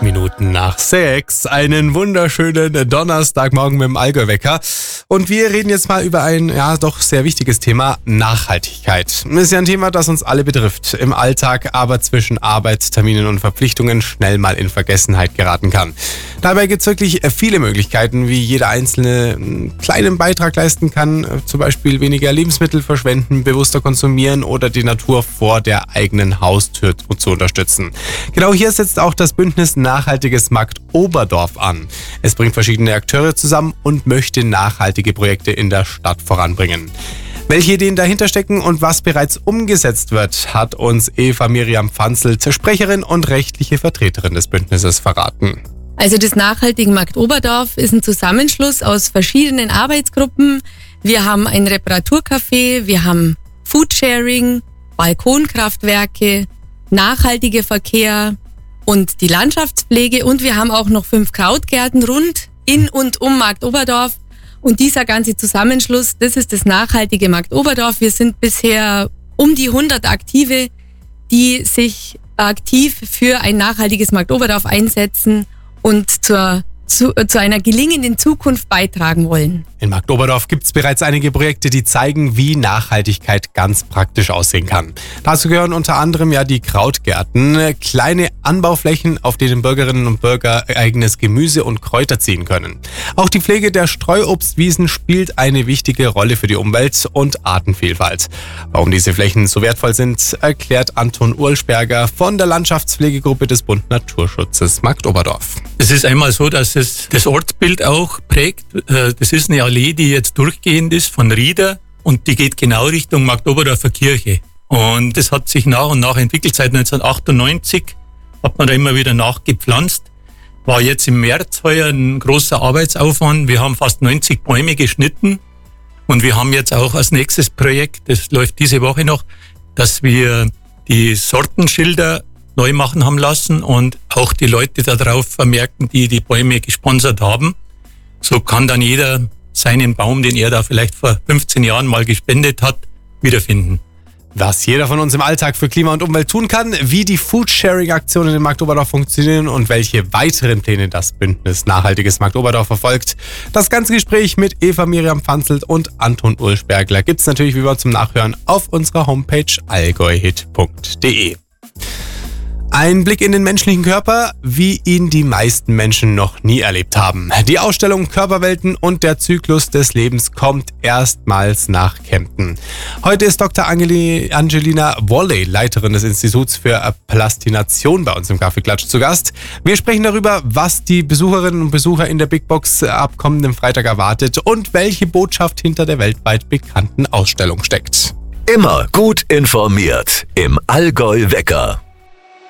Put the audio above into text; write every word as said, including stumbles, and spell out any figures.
Minuten nach sechs. Einen wunderschönen Donnerstagmorgen mit dem Allgäu-Wecker. Und wir reden jetzt mal über ein, ja, doch sehr wichtiges Thema, Nachhaltigkeit. Das ist ja ein Thema, das uns alle betrifft. Im Alltag aber zwischen Arbeit, Terminen und Verpflichtungen schnell mal in Vergessenheit geraten kann. Dabei gibt es wirklich viele Möglichkeiten, wie jeder Einzelne einen kleinen Beitrag leisten kann. Zum Beispiel weniger Lebensmittel verschwenden, bewusster konsumieren oder die Natur vor der eigenen Haustür zu unterstützen. Genau hier setzt auch das Bündnis Nachhaltiges Markt Oberdorf an. Es bringt verschiedene Akteure zusammen und möchte nachhaltige Projekte in der Stadt voranbringen. Welche Ideen dahinter stecken und was bereits umgesetzt wird, hat uns Eva Miriam Pfanzelt, Sprecherin und rechtliche Vertreterin des Bündnisses, verraten. Also das Nachhaltige Markt Oberdorf ist ein Zusammenschluss aus verschiedenen Arbeitsgruppen. Wir haben ein Reparaturcafé, wir haben Foodsharing, Balkonkraftwerke, nachhaltiger Verkehr und die Landschaftspflege, und wir haben auch noch fünf Krautgärten rund in und um Markt Oberdorf. Und dieser ganze Zusammenschluss, das ist das Nachhaltige Markt Oberdorf. Wir sind bisher um die hundert Aktive, die sich aktiv für ein nachhaltiges Markt Oberdorf einsetzen und zur, zu, zu einer gelingenden Zukunft beitragen wollen. In Markt Oberdorf gibt es bereits einige Projekte, die zeigen, wie Nachhaltigkeit ganz praktisch aussehen kann. Dazu gehören unter anderem ja die Krautgärten, kleine Anbauflächen, auf denen Bürgerinnen und Bürger eigenes Gemüse und Kräuter ziehen können. Auch die Pflege der Streuobstwiesen spielt eine wichtige Rolle für die Umwelt und Artenvielfalt. Warum diese Flächen so wertvoll sind, erklärt Anton Urlsperger von der Landschaftspflegegruppe des Bund Naturschutzes Markt Oberdorf. Es ist einmal so, dass es das Ortsbild auch prägt. Das ist eine Allee, die jetzt durchgehend ist von Rieder, und die geht genau Richtung Markt Oberdorfer Kirche. Und das hat sich nach und nach entwickelt. Seit neunzehnhundertachtundneunzig hat man da immer wieder nachgepflanzt. War jetzt im März heuer ein großer Arbeitsaufwand. Wir haben fast neunzig Bäume geschnitten, und wir haben jetzt auch als nächstes Projekt, das läuft diese Woche noch, dass wir die Sortenschilder neu machen haben lassen und auch die Leute da drauf vermerken, die die Bäume gesponsert haben. So kann dann jeder seinen Baum, den er da vielleicht vor fünfzehn Jahren mal gespendet hat, wiederfinden. Was jeder von uns im Alltag für Klima und Umwelt tun kann, wie die Foodsharing-Aktionen in Markt Oberdorf funktionieren und welche weiteren Pläne das Bündnis Nachhaltiges Markt Oberdorf verfolgt. Das ganze Gespräch mit Eva Miriam Pfanzelt und Anton Urlsperger gibt's natürlich wie immer zum Nachhören auf unserer Homepage allgäuhit punkt de. Ein Blick in den menschlichen Körper, wie ihn die meisten Menschen noch nie erlebt haben. Die Ausstellung Körperwelten und der Zyklus des Lebens kommt erstmals nach Kempten. Heute ist Doktor Angeli, Angelina Wolley, Leiterin des Instituts für Plastination, bei uns im Kaffeeklatsch zu Gast. Wir sprechen darüber, was die Besucherinnen und Besucher in der Big Box ab kommenden Freitag erwartet und welche Botschaft hinter der weltweit bekannten Ausstellung steckt. Immer gut informiert im Allgäu-Wecker.